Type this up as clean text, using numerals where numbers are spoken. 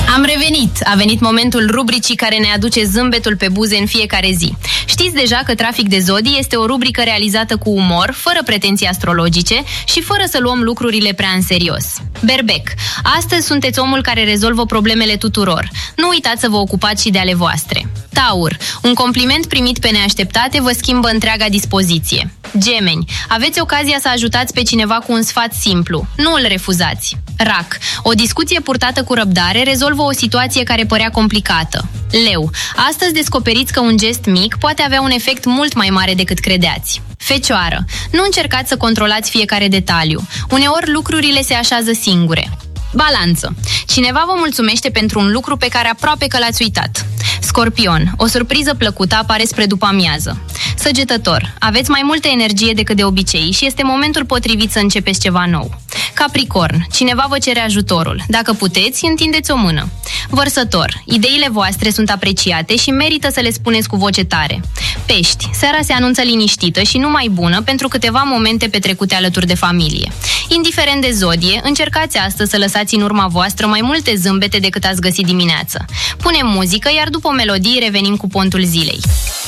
Am revenit! A venit momentul rubricii care ne aduce zâmbetul pe buze în fiecare zi. Știți deja că Trafic de Zodii este o rubrică realizată cu umor, fără pretenții astrologice și fără să luăm lucrurile prea în serios. Berbec, astăzi sunteți omul care rezolvă problemele tuturor. Nu uitați să vă ocupați și de ale voastre. Taur, un compliment primit pe neașteptate vă schimbă întreaga dispoziție. Gemeni, aveți ocazia să ajutați pe cineva cu un sfat simplu. Nu îl refuzați. Rac, o discuție purtată cu răbdare rezolvă o situație care părea complicată. Leu, astăzi descoperiți că un gest mic poate avea un efect mult mai mare decât credeați. Fecioară, nu încercați să controlați fiecare detaliu. Uneori lucrurile se așează singure. Balanță. Cineva vă mulțumește pentru un lucru pe care aproape că l-ați uitat. Scorpion. O surpriză plăcută apare spre după amiază. Săgetător. Aveți mai multă energie decât de obicei și este momentul potrivit să începeți ceva nou. Capricorn. Cineva vă cere ajutorul. Dacă puteți, întindeți o mână. Vărsător. Ideile voastre sunt apreciate și merită să le spuneți cu voce tare. Pești. Seara se anunță liniștită și numai bună pentru câteva momente petrecute alături de familie. Indiferent de zodie, încercați astăzi să lăsați în urma voastră mai multe zâmbete decât ați găsit dimineață. Punem muzică, iar după o melodie revenim cu pontul zilei.